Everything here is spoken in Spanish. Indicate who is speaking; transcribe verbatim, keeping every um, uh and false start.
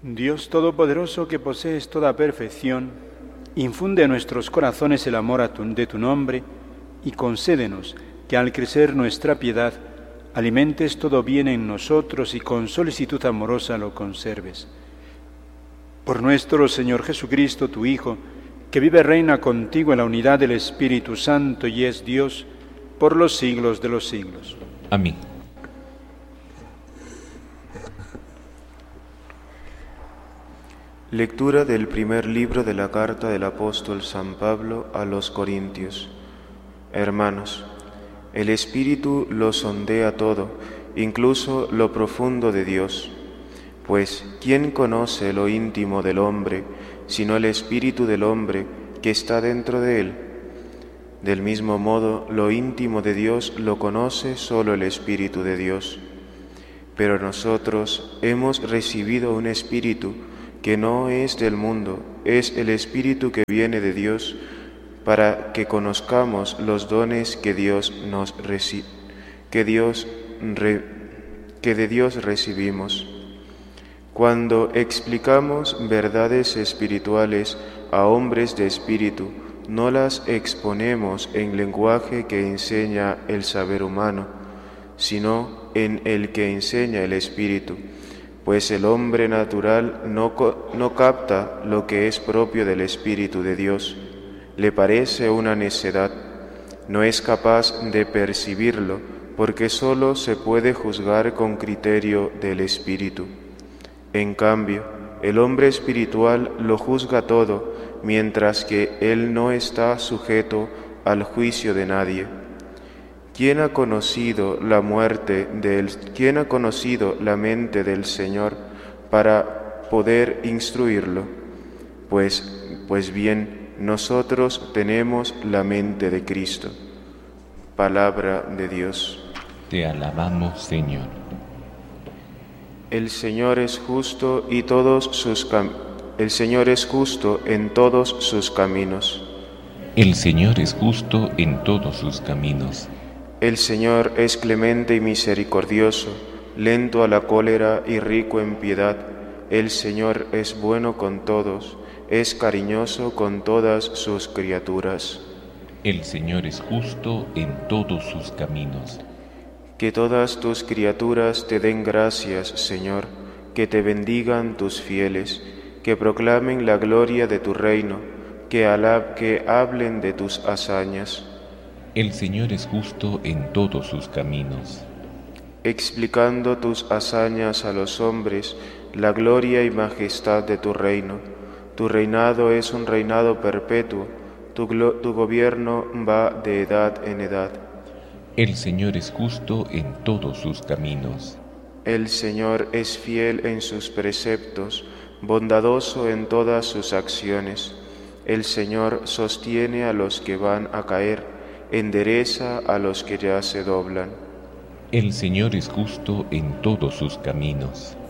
Speaker 1: Dios Todopoderoso, que posees toda perfección, infunde en nuestros corazones el amor a tu, de tu nombre y concédenos que al crecer nuestra piedad alimentes todo bien en nosotros y con solicitud amorosa lo conserves. Por nuestro Señor Jesucristo, tu Hijo, que vive y reina contigo en la unidad del Espíritu Santo y es Dios por los siglos de los siglos.
Speaker 2: Amén.
Speaker 3: Lectura del primer libro de la carta del apóstol San Pablo a los Corintios. Hermanos, el Espíritu lo sondea todo, incluso lo profundo de Dios. Pues, ¿quién conoce lo íntimo del hombre, sino el Espíritu del hombre que está dentro de él? Del mismo modo, lo íntimo de Dios lo conoce solo el Espíritu de Dios. Pero nosotros hemos recibido un Espíritu que no es del mundo, es el Espíritu que viene de Dios, para que conozcamos los dones que Dios nos reci- que Dios re- que de Dios recibimos. Cuando explicamos verdades espirituales a hombres de espíritu, no las exponemos en lenguaje que enseña el saber humano, sino en el que enseña el Espíritu, pues el hombre natural no, no capta lo que es propio del Espíritu de Dios, le parece una necedad, no es capaz de percibirlo, porque sólo se puede juzgar con criterio del Espíritu. En cambio, el hombre espiritual lo juzga todo, mientras que él no está sujeto al juicio de nadie. ¿Quién ha conocido la muerte del, quién ha conocido la mente del Señor para poder instruirlo? Pues, pues bien, nosotros tenemos la mente de Cristo. Palabra de Dios.
Speaker 2: Te alabamos, Señor.
Speaker 3: El Señor es justo y todos sus cam- el Señor es justo en todos sus caminos.
Speaker 2: El Señor es justo en todos sus caminos.
Speaker 3: El Señor es clemente y misericordioso, lento a la cólera y rico en piedad. El Señor es bueno con todos, es cariñoso con todas sus criaturas.
Speaker 2: El Señor es justo en todos sus caminos.
Speaker 3: Que todas tus criaturas te den gracias, Señor, que te bendigan tus fieles, que proclamen la gloria de tu reino, que, alab- que hablen de tus hazañas.
Speaker 2: El Señor es justo en todos sus caminos.
Speaker 3: Explicando tus hazañas a los hombres, la gloria y majestad de tu reino. Tu reinado es un reinado perpetuo, tu, glo- tu gobierno va de edad en edad.
Speaker 2: El Señor es justo en todos sus caminos.
Speaker 3: El Señor es fiel en sus preceptos, bondadoso en todas sus acciones. El Señor sostiene a los que van a caer, endereza a los que ya se doblan.
Speaker 2: El Señor es justo en todos sus caminos.